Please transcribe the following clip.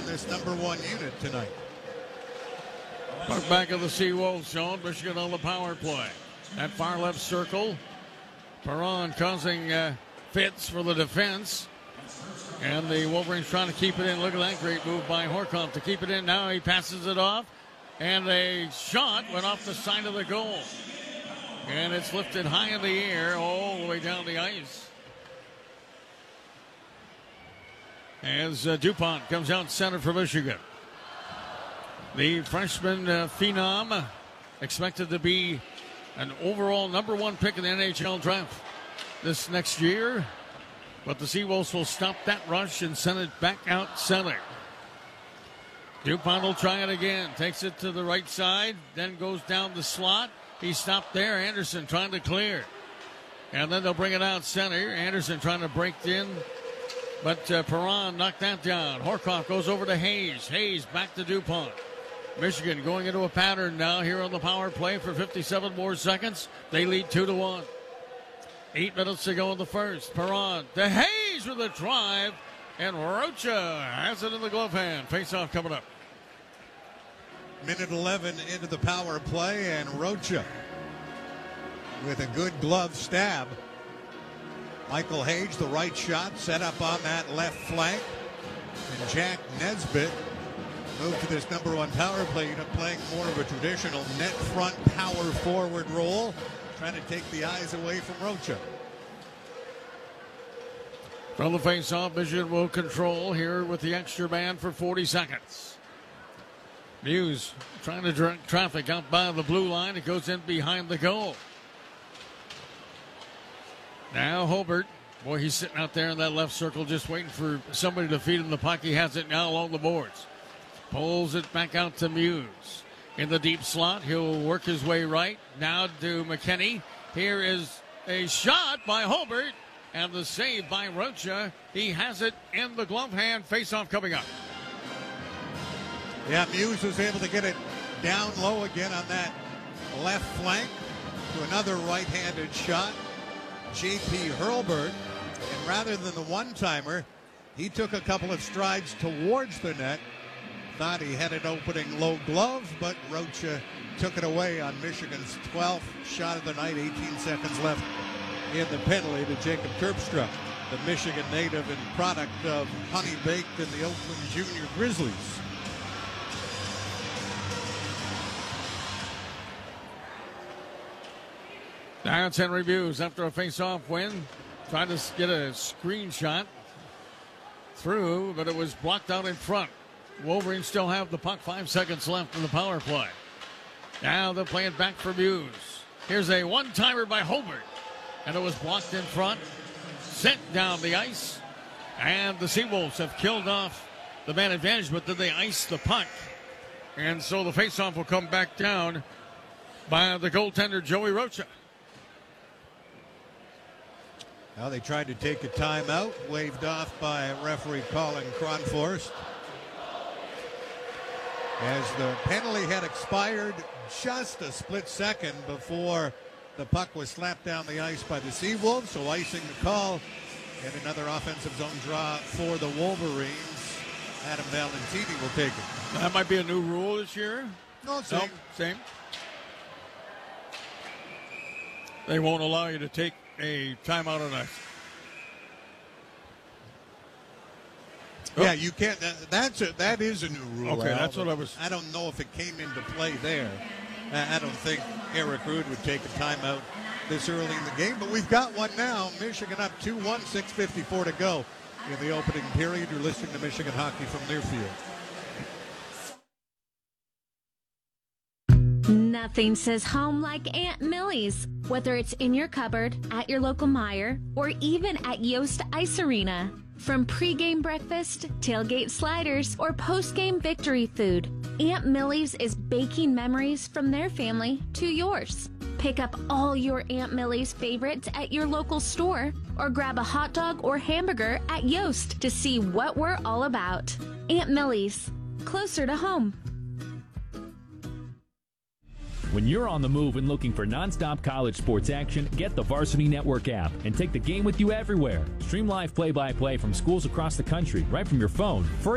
this number one unit tonight. Back of the Seawolves zone. Michigan on the power play. At far left circle. Perron causing fits for the defense. And the Wolverines trying to keep it in. Look at that great move by Horkoff to keep it in. Now he passes it off. And a shot went off the side of the goal. And it's lifted high in the air all the way down the ice. As DuPont comes out center for Michigan. The freshman phenom expected to be an overall number one pick in the NHL draft this next year. But the Seawolves will stop that rush and send it back out center. DuPont will try it again. Takes it to the right side, then goes down the slot. He stopped there. Anderson trying to clear. And then they'll bring it out center. Anderson trying to break in. But Perron knocked that down. Horkoff goes over to Hayes. Hayes back to DuPont. Michigan going into a pattern now here on the power play for 57 more seconds. They lead 2-1. 8 minutes to go in the first. Perron to Hayes with a drive. And Rocha has it in the glove hand. Face-off coming up. Minute 11 into the power play, and Rocha with a good glove stab. Michael Hayes, the right shot, set up on that left flank. And Jack Nesbitt moved to this number one power play unit, playing more of a traditional net front power forward role, trying to take the eyes away from Rocha. From the face-off, Michigan will control here with the extra man for 40 seconds. Muse trying to direct traffic out by the blue line. It goes in behind the goal. Now Hobart. Boy, he's sitting out there in that left circle just waiting for somebody to feed him the puck. He has it now along the boards. Pulls it back out to Muse. In the deep slot, he'll work his way right. Now to McKinney. Here is a shot by Hobart. And the save by Rocha. He has it in the glove hand. Face-off coming up. Yeah, Muse was able to get it down low again on that left flank to another right-handed shot. J.P. Hurlburt. And rather than the one-timer, he took a couple of strides towards the net. Thought he had an opening low glove, but Rocha took it away on Michigan's 12th shot of the night. 18 seconds left in the penalty to Jacob Terpstra, the Michigan native and product of Honey Baked and the Oakland Junior Grizzlies. Now it's Henry Muse after a face-off win. Trying to get a screenshot through, but it was blocked out in front. Wolverines still have the puck. 5 seconds left in the power play. Now they're playing back for Muse. Here's a one-timer by Hobart. And it was blocked in front, sent down the ice, and the Seawolves have killed off the man advantage, but then they ice the puck. And so the faceoff will come back down by the goaltender, Joey Rocha. Now they tried to take a timeout, waved off by referee Colin Cronforst. As the penalty had expired just a split second before the puck was slapped down the ice by the Seawolves, so icing the call, and another offensive zone draw for the Wolverines. Adam Valentini will take it. That might be a new rule this year. No, same. Nope, same. They won't allow you to take a timeout on ice. Yeah, you can't. That is a new rule. Okay, Al, that's what I was. I don't know if it came into play there. I don't think Eric Rude would take a timeout this early in the game, but we've got one now. Michigan up 2-1, 6:54 to go in the opening period. You're listening to Michigan Hockey from Learfield. Nothing says home like Aunt Millie's. Whether it's in your cupboard, at your local Meijer, or even at Yost Ice Arena. From pregame breakfast, tailgate sliders, or postgame victory food, Aunt Millie's is baking memories from their family to yours. Pick up all your Aunt Millie's favorites at your local store, or grab a hot dog or hamburger at Yost to see what we're all about. Aunt Millie's, closer to home. When you're on the move and looking for nonstop college sports action, get the Varsity Network app and take the game with you everywhere. Stream live play-by-play from schools across the country right from your phone.